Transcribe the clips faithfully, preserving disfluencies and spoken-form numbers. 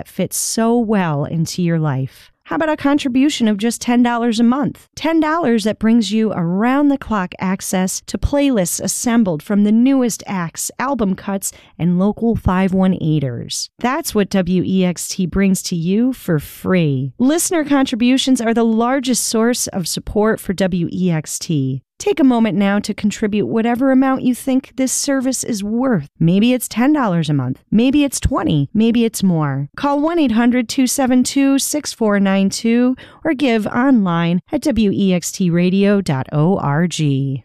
that fit so well into your life. How about a contribution of just ten dollars a month? ten dollars that brings you around-the-clock access to playlists assembled from the newest acts, album cuts, and local five one eighters. That's what W E X T brings to you for free. Listener contributions are the largest source of support for W E X T. Take a moment now to contribute whatever amount you think this service is worth. Maybe it's ten dollars a month. Maybe it's twenty dollars. Maybe it's more. Call one eight hundred two seven two six four nine two or give online at W E X T radio dot org.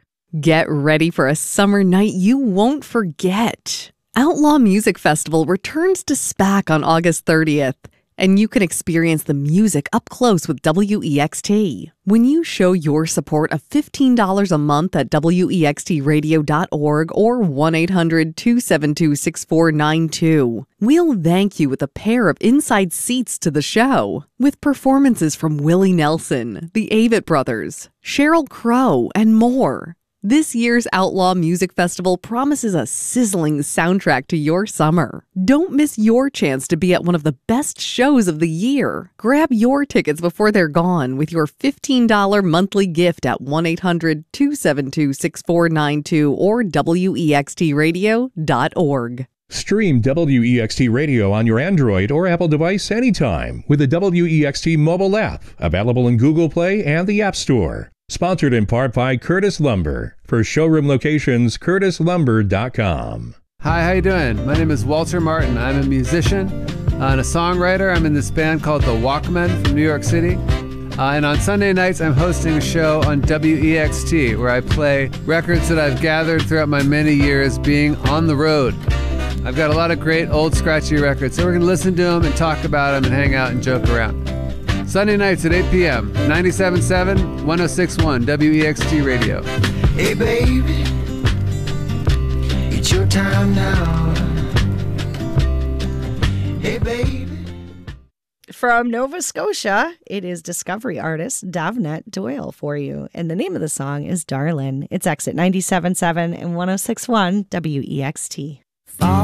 Get ready for a summer night you won't forget. Outlaw Music Festival returns to SPAC on August thirtieth. And you can experience the music up close with W E X T. When you show your support of fifteen dollars a month at W E X T radio dot org or one eight hundred two seven two six four nine two, we'll thank you with a pair of inside seats to the show, with performances from Willie Nelson, the Avett Brothers, Sheryl Crow, and more. This year's Outlaw Music Festival promises a sizzling soundtrack to your summer. Don't miss your chance to be at one of the best shows of the year. Grab your tickets before they're gone with your fifteen dollars monthly gift at one eight hundred two seven two six four nine two or W E X T radio dot org. Stream W E X T Radio on your Android or Apple device anytime with the W E X T mobile app, available in Google Play and the App Store. Sponsored in part by Curtis Lumber. For showroom locations, curtis lumber dot com. Hi, how you doing? My name is Walter Martin. I'm a musician uh, and a songwriter. I'm in this band called The Walkmen from New York City. Uh, and on Sunday nights, I'm hosting a show on W E X T where I play records that I've gathered throughout my many years being on the road. I've got a lot of great old scratchy records, so we're going to listen to them and talk about them and hang out and joke around. Sunday nights at eight p.m., ninety-seven point seven, one oh six point one, W E X T Radio. Hey, baby, it's your time now. Hey, baby. From Nova Scotia, it is discovery artist Davnet Doyle for you. And the name of the song is Darlin'. It's Exit ninety-seven point seven and one oh six point one W E X T. Fall